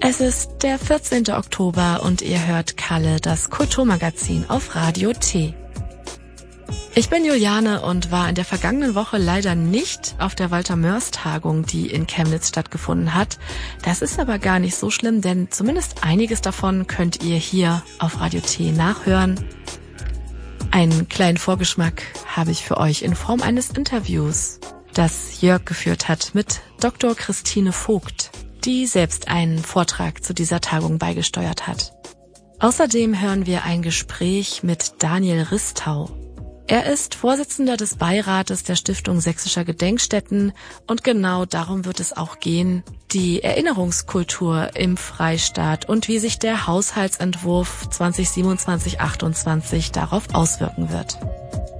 Es ist der 14. Oktober und ihr hört Kalle, das Kulturmagazin auf Radio T. Ich bin Juliane und war in der vergangenen Woche leider nicht auf der Walter-Mörs-Tagung, die in Chemnitz stattgefunden hat. Das ist aber gar nicht so schlimm, denn zumindest einiges davon könnt ihr hier auf Radio T nachhören. Einen kleinen Vorgeschmack habe ich für euch in Form eines Interviews, das Jörg geführt hat mit Dr. Christine Vogt, die selbst einen Vortrag zu dieser Tagung beigesteuert hat. Außerdem hören wir ein Gespräch mit Daniel Ristau. Er ist Vorsitzender des Beirates der Stiftung Sächsischer Gedenkstätten und genau darum wird es auch gehen, die Erinnerungskultur im Freistaat und wie sich der Haushaltsentwurf 2027-28 darauf auswirken wird.